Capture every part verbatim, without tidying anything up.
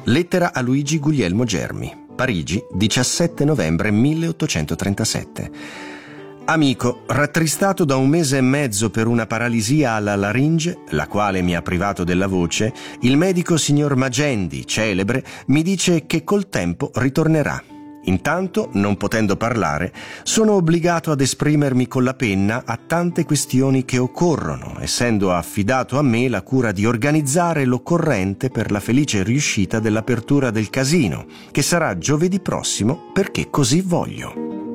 Lettera a Luigi Guglielmo Germi, Parigi, diciassette novembre milleottocentotrentasette. Amico, rattristato da un mese e mezzo per una paralisia alla laringe, la quale mi ha privato della voce, il medico signor Magendi, celebre, mi dice che col tempo ritornerà. Intanto, non potendo parlare, sono obbligato ad esprimermi con la penna a tante questioni che occorrono, essendo affidato a me la cura di organizzare l'occorrente per la felice riuscita dell'apertura del casino, che sarà giovedì prossimo perché così voglio.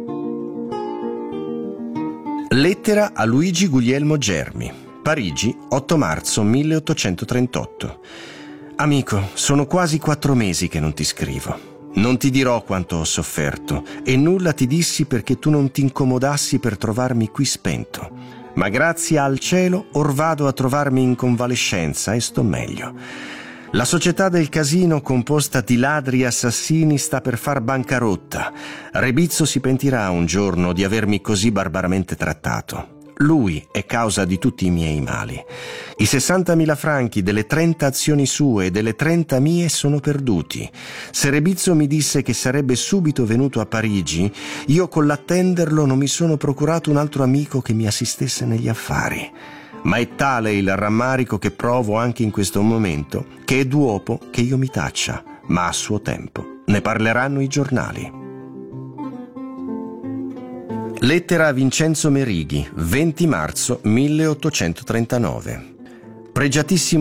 Lettera a Luigi Guglielmo Germi, Parigi, otto marzo milleottocentotrentotto. Amico, sono quasi quattro mesi che non ti scrivo. Non ti dirò quanto ho sofferto e nulla ti dissi perché tu non ti incomodassi per trovarmi qui spento. Ma grazie al cielo or vado a trovarmi in convalescenza e sto meglio. La società del casino, composta di ladri e assassini, sta per far bancarotta. Rebizzo si pentirà un giorno di avermi così barbaramente trattato. Lui è causa di tutti i miei mali. I sessantamila franchi delle trenta azioni sue e delle trenta mie sono perduti. Se Rebizzo mi disse che sarebbe subito venuto a Parigi, io con l'attenderlo non mi sono procurato un altro amico che mi assistesse negli affari. Ma è tale il rammarico che provo anche in questo momento che è duopo che io mi taccia, ma a suo tempo ne parleranno i giornali. Lettera a Vincenzo Merighi, venti marzo milleottocentotrentanove. Pregiatissimo